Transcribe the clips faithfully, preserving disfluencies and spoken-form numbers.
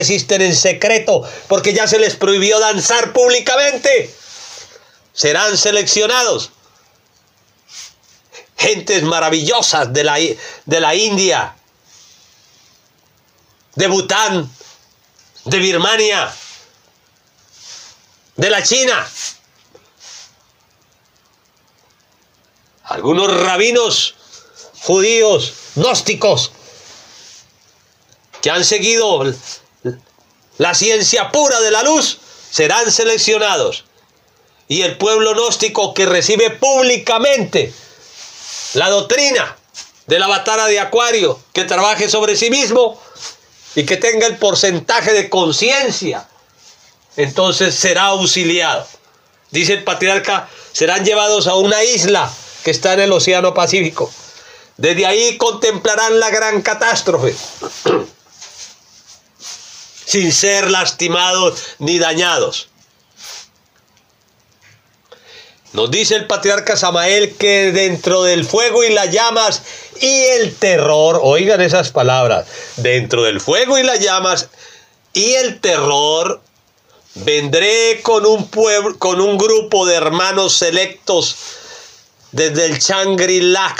existen en secreto, porque ya se les prohibió danzar públicamente. Serán seleccionados gentes maravillosas de la, de la India, de Bután, de Birmania, de la China. Algunos rabinos judíos, gnósticos, que han seguido la ciencia pura de la luz, serán seleccionados. Y el pueblo gnóstico que recibe públicamente la doctrina del avatar de Acuario, que trabaje sobre sí mismo y que tenga el porcentaje de conciencia, entonces será auxiliado. Dice el patriarca, serán llevados a una isla que está en el Océano Pacífico. Desde ahí contemplarán la gran catástrofe, sin ser lastimados ni dañados. Nos dice el patriarca Samael que dentro del fuego y las llamas y el terror, oigan esas palabras, dentro del fuego y las llamas y el terror, vendré con un pueblo, con un grupo de hermanos selectos desde el Shangri-La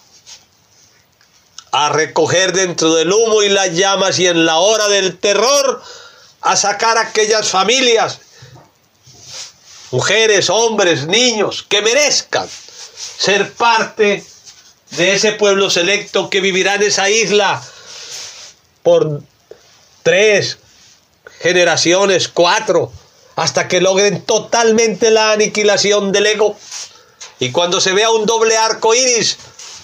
a recoger dentro del humo y las llamas y en la hora del terror a sacar a aquellas familias, mujeres, hombres, niños, que merezcan ser parte de ese pueblo selecto que vivirá en esa isla por tres generaciones, cuatro, hasta que logren totalmente la aniquilación del ego. Y cuando se vea un doble arco iris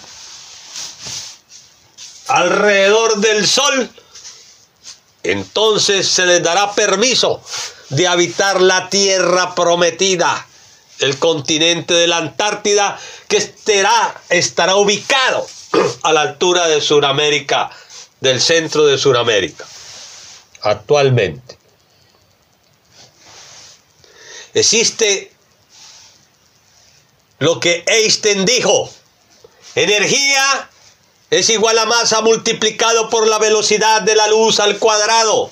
alrededor del sol, entonces se les dará permiso de habitar la tierra prometida, el continente de la Antártida, que estará, estará ubicado a la altura de Sudamérica, del centro de Sudamérica, actualmente. Existe lo que Einstein dijo: energía es igual a masa multiplicado por la velocidad de la luz al cuadrado.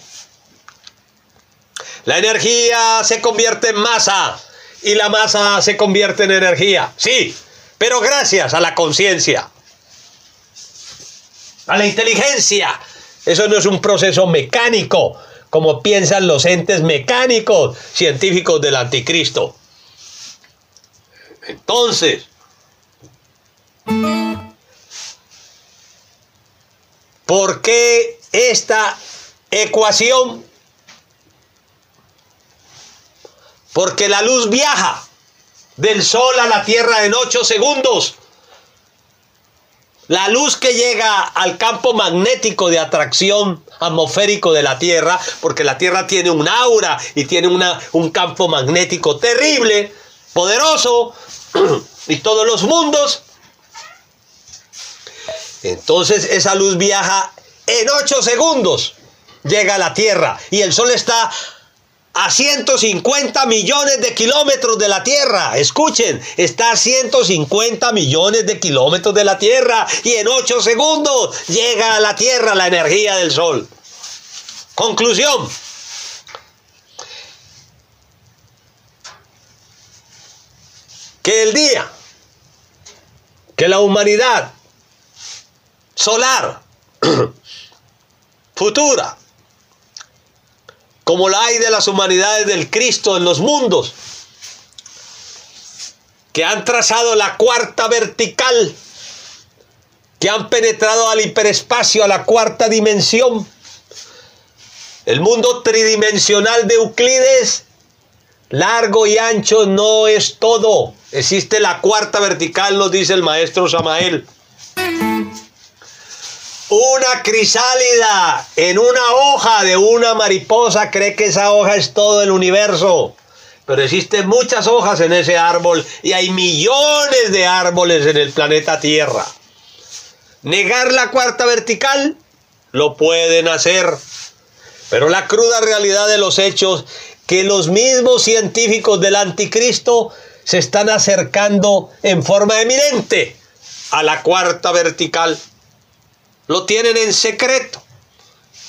La energía se convierte en masa y la masa se convierte en energía. Sí, pero gracias a la conciencia, a la inteligencia. Eso no es un proceso mecánico, como piensan los entes mecánicos científicos del anticristo. Entonces, ¿por qué esta ecuación? Porque la luz viaja del sol a la tierra en ocho segundos. La luz que llega al campo magnético de atracción atmosférico de la Tierra, porque la Tierra tiene un aura y tiene una, un campo magnético terrible, poderoso, y todos los mundos. Entonces esa luz viaja en ocho segundos, llega a la Tierra, y el sol está a ciento cincuenta millones de kilómetros de la Tierra. Escuchen, está a ciento cincuenta millones de kilómetros de la Tierra, y en ocho segundos llega a la Tierra la energía del sol. Conclusión: que el día que la humanidad solar futura, como la hay de las humanidades del Cristo en los mundos, que han trazado la cuarta vertical, que han penetrado al hiperespacio, a la cuarta dimensión, el mundo tridimensional de Euclides, largo y ancho no es todo. Existe la cuarta vertical, nos dice el maestro Samael. Una crisálida en una hoja de una mariposa cree que esa hoja es todo el universo, pero existen muchas hojas en ese árbol y hay millones de árboles en el planeta Tierra. Negar la cuarta vertical lo pueden hacer, pero la cruda realidad de los hechos, que los mismos científicos del anticristo se están acercando en forma eminente a la cuarta vertical. Lo tienen en secreto.